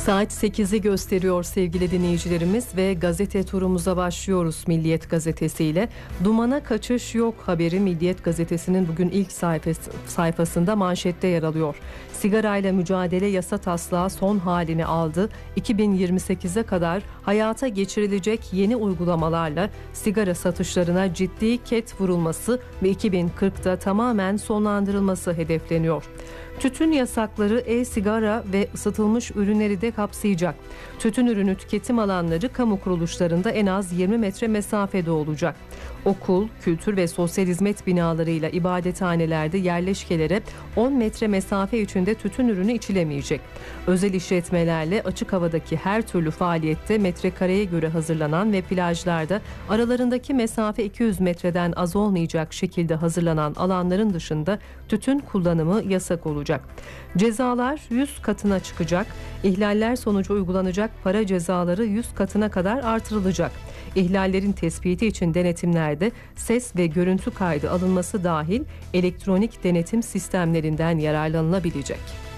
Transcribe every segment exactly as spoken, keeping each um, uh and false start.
Saat sekizi gösteriyor sevgili dinleyicilerimiz ve gazete turumuza başlıyoruz Milliyet gazetesiyle. Dumana kaçış yok haberi Milliyet gazetesinin bugün ilk sayfası, sayfasında manşette yer alıyor. Sigarayla mücadele yasa taslağı son halini aldı. iki bin yirmi sekize kadar hayata geçirilecek yeni uygulamalarla sigara satışlarına ciddi ket vurulması ve iki bin kırkta tamamen sonlandırılması hedefleniyor. Tütün yasakları e-sigara ve ısıtılmış ürünleri de kapsayacak. Tütün ürünü tüketim alanları kamu kuruluşlarında en az yirmi metre mesafede olacak. Okul, kültür ve sosyal hizmet binalarıyla ibadethanelerde yerleşkelere on metre mesafe içinde tütün ürünü içilemeyecek. Özel işletmelerle açık havadaki her türlü faaliyette metrekareye göre hazırlanan ve plajlarda aralarındaki mesafe iki yüz metreden az olmayacak şekilde hazırlanan alanların dışında tütün kullanımı yasak olacak. Cezalar yüz katına çıkacak. İhlaller sonucu uygulanacak para cezaları yüz katına kadar artırılacak. İhlallerin tespiti için denetimlerde ses ve görüntü kaydı alınması dahil elektronik denetim sistemlerinden yararlanılabilecek.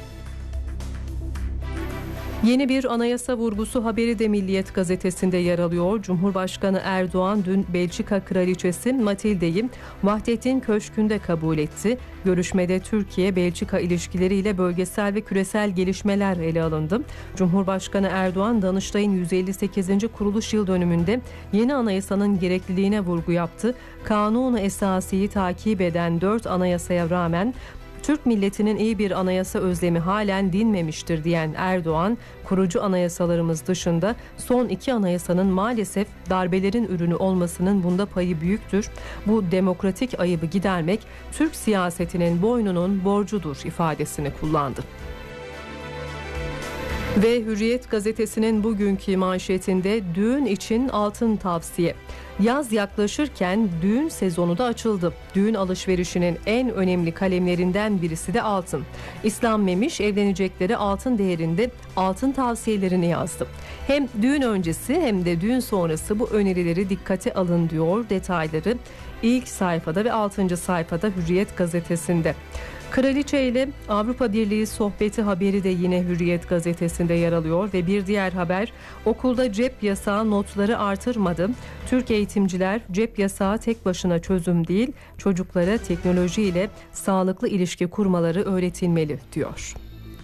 Yeni bir anayasa vurgusu haberi de Milliyet gazetesinde yer alıyor. Cumhurbaşkanı Erdoğan dün Belçika Kraliçesi Matilde'yi Vahdettin Köşkü'nde kabul etti. Görüşmede Türkiye-Belçika ilişkileriyle bölgesel ve küresel gelişmeler ele alındı. Cumhurbaşkanı Erdoğan Danıştay'ın yüz elli sekizinci kuruluş yıl dönümünde yeni anayasanın gerekliliğine vurgu yaptı. Kanun-u Esasi'yi takip eden dört anayasaya rağmen Türk milletinin iyi bir anayasa özlemi halen dinmemiştir diyen Erdoğan, kurucu anayasalarımız dışında son iki anayasanın maalesef darbelerin ürünü olmasının bunda payı büyüktür. Bu demokratik ayıbı gidermek Türk siyasetinin boynunun borcudur ifadesini kullandı. Ve Hürriyet gazetesinin bugünkü manşetinde düğün için altın tavsiye. Yaz yaklaşırken düğün sezonu da açıldı. Düğün alışverişinin en önemli kalemlerinden birisi de altın. İslam Memiş evlenecekleri altın değerinde altın tavsiyelerini yazdı. Hem düğün öncesi hem de düğün sonrası bu önerileri dikkate alın diyor. Detayları ilk sayfada ve altıncı sayfada Hürriyet gazetesinde. Kraliçe ile Avrupa Birliği sohbeti haberi de yine Hürriyet gazetesinde yer alıyor ve bir diğer haber okulda cep yasağı notları artırmadı. Türk eğitimciler cep yasağı tek başına çözüm değil, çocuklara teknoloji ile sağlıklı ilişki kurmaları öğretilmeli diyor.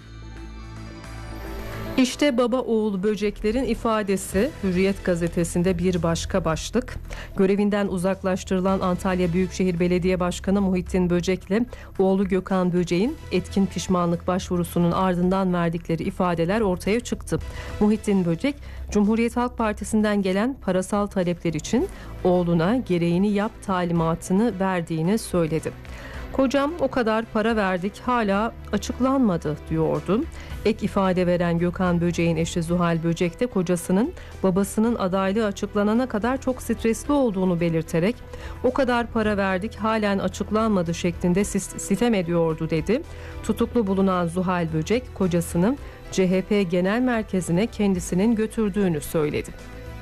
İşte baba oğul böceklerin ifadesi Hürriyet gazetesinde bir başka başlık. Görevinden uzaklaştırılan Antalya Büyükşehir Belediye Başkanı Muhittin Böcek'le oğlu Gökhan Böcek'in etkin pişmanlık başvurusunun ardından verdikleri ifadeler ortaya çıktı. Muhittin Böcek, Cumhuriyet Halk Partisi'nden gelen parasal talepler için oğluna gereğini yap talimatını verdiğini söyledi. Kocam o kadar para verdik hala açıklanmadı diyordu. Ek ifade veren Gökhan Böcek'in eşi Zuhal Böcek de kocasının babasının adaylığı açıklanana kadar çok stresli olduğunu belirterek o kadar para verdik halen açıklanmadı şeklinde sitem ediyordu dedi. Tutuklu bulunan Zuhal Böcek kocasını C H P Genel Merkezi'ne kendisinin götürdüğünü söyledi.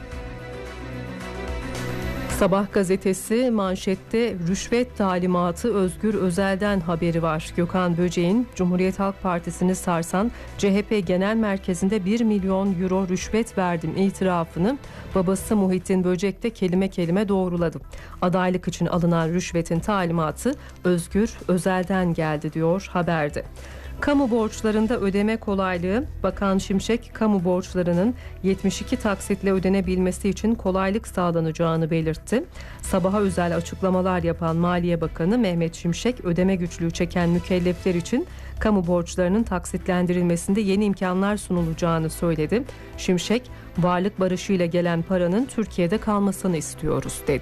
Sabah gazetesi manşette rüşvet talimatı Özgür Özel'den haberi var. Gökhan Böcek'in Cumhuriyet Halk Partisi'ni sarsan C H P Genel Merkezi'nde bir milyon euro rüşvet verdim itirafını babası Muhittin Böcek de kelime kelime doğruladı. Adaylık için alınan rüşvetin talimatı Özgür Özel'den geldi diyor haberde. Kamu borçlarında ödeme kolaylığı, Bakan Şimşek kamu borçlarının yetmiş iki taksitle ödenebilmesi için kolaylık sağlanacağını belirtti. Sabaha özel açıklamalar yapan Maliye Bakanı Mehmet Şimşek ödeme güçlüğü çeken mükellefler için kamu borçlarının taksitlendirilmesinde yeni imkanlar sunulacağını söyledi. Şimşek, varlık barışıyla gelen paranın Türkiye'de kalmasını istiyoruz dedi.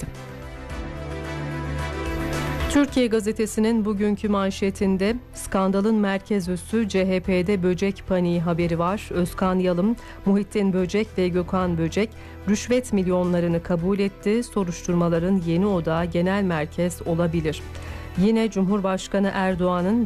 Türkiye gazetesinin bugünkü manşetinde skandalın merkez üssü C H P'de böcek paniği haberi var. Özkan Yalım, Muhittin Böcek ve Gökhan Böcek rüşvet milyonlarını kabul etti. Soruşturmaların yeni odağı genel merkez olabilir. Yine Cumhurbaşkanı Erdoğan'ın